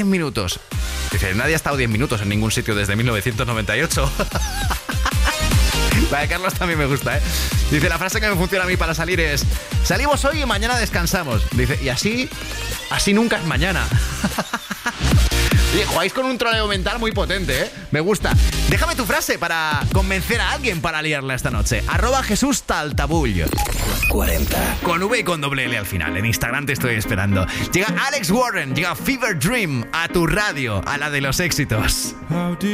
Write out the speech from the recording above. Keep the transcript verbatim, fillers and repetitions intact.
minutos. Dice, nadie ha estado diez minutos en ningún sitio desde mil novecientos noventa y ocho. La de Carlos también me gusta, ¿eh? Dice, la frase que me funciona a mí para salir es: salimos hoy y mañana descansamos. Dice, y así, así nunca es mañana. Oye, jugáis con un troleo mental muy potente, ¿eh? Me gusta. Déjame tu frase para convencer a alguien para liarla esta noche. Arroba Jesús Taltabull. cuarenta. Con V y con doble L al final. En Instagram te estoy esperando. Llega Alex Warren, llega Fever Dream a tu radio, a la de los éxitos.